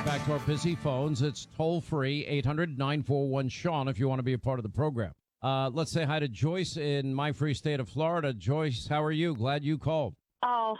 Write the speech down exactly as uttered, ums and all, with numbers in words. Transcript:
back to our busy phones. It's toll free, eight hundred nine four one Sean, if you want to be a part of the program. Uh, let's say hi to Joyce in my free state of Florida. Joyce, how are you? Glad you called. Oh,